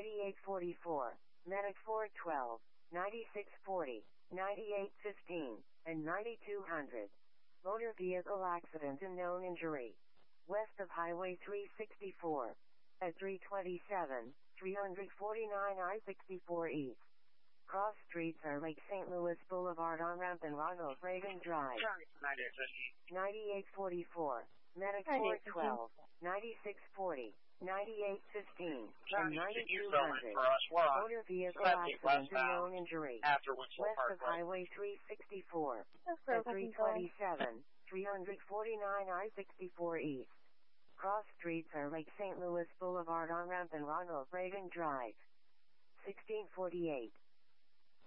9844, Medic 412, 9640, 9815, and 9200. Motor vehicle accident and known injury. West of Highway 364. At 327, 349 I-64 East. Cross streets are Lake St. Louis Boulevard on-ramp and Ronald Reagan Drive. 9844, Medic 412, 9640, 9815, and 9200. Motor vehicle accident and known injury. West of Highway 364. At 327, 349 I-64 East. Cross streets are Lake St. Louis Boulevard on-ramp and Ronald Reagan Drive. 1648.